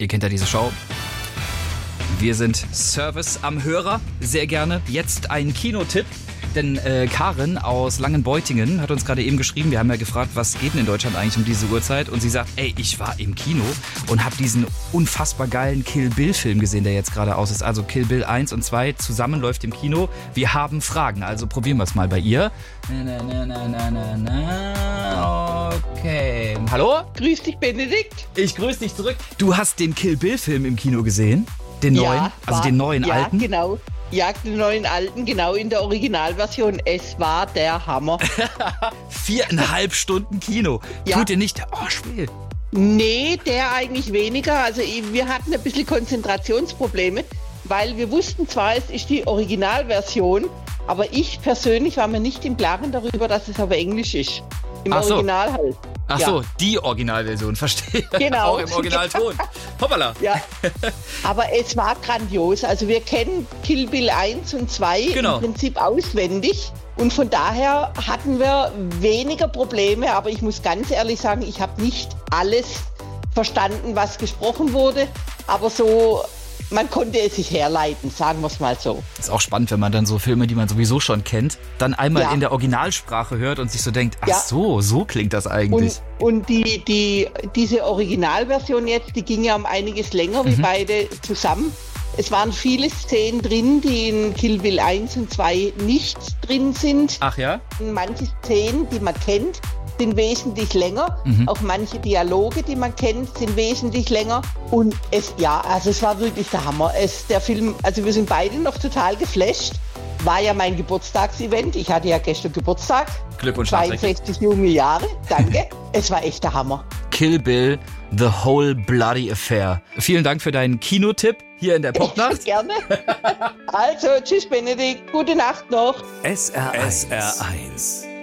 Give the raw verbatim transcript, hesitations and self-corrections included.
Ihr kennt ja diese Show. Wir sind Service am Hörer, sehr gerne. Jetzt ein Kinotipp. Denn äh, Karin aus Langenbeutingen hat uns gerade eben geschrieben, wir haben ja gefragt, was geht denn in Deutschland eigentlich um diese Uhrzeit? Und sie sagt, ey, ich war im Kino und habe diesen unfassbar geilen Kill Bill-Film gesehen, der jetzt gerade aus ist. Also Kill Bill eins und zwei zusammen läuft im Kino. Wir haben Fragen, also probieren wir es mal bei ihr. Na, na, na, na, na, na. Okay. Hallo? Grüß dich, Benedikt. Ich grüße dich zurück. Du hast den Kill Bill-Film im Kino gesehen? Den neuen? Ja, also war, den neuen ja, alten? Ja, genau. Ja, den neuen alten, genau in der Originalversion. Es war der Hammer. Viereinhalb Stunden Kino. Ja. Tut dir nicht der Arsch weh? Nee, der eigentlich weniger. Also wir hatten ein bisschen Konzentrationsprobleme, weil wir wussten zwar, es ist die Originalversion, aber ich persönlich war mir nicht im Klaren darüber, dass es auf Englisch ist. Im Ach so. Original halt. Ach ja. so, die Originalversion, verstehe. Genau. Auch im Originalton. Hoppala. Ja, aber es war grandios. Also wir kennen Kill Bill eins und zwei Genau. im Prinzip auswendig. Und von daher hatten wir weniger Probleme. Aber ich muss ganz ehrlich sagen, ich habe nicht alles verstanden, was gesprochen wurde. Aber so, man konnte es sich herleiten, sagen wir es mal so. Ist auch spannend, wenn man dann so Filme, die man sowieso schon kennt, dann einmal Ja. in der Originalsprache hört und sich so denkt, ach Ja. so, so klingt das eigentlich. Und, und die, die, diese Originalversion jetzt, die ging ja um einiges länger wie Mhm. beide zusammen. Es waren viele Szenen drin, die in Kill Bill eins und zwei nicht drin sind. Ach ja? Manche Szenen, die man kennt, sind wesentlich länger. Mhm. Auch manche Dialoge, die man kennt, sind wesentlich länger. Und es, ja, also es war wirklich der Hammer. Es, der Film, also wir sind beide noch total geflasht. War ja mein Geburtstagsevent. Ich hatte ja gestern Geburtstag. Glückwunsch nachträglich. zweiundsechzig junge Jahre. Danke. Es war echt der Hammer. Kill Bill, The Whole Bloody Affair. Vielen Dank für deinen Kinotipp hier in der Popnacht. Gerne. Also, tschüss Benedikt. Gute Nacht noch. S R eins. S R eins.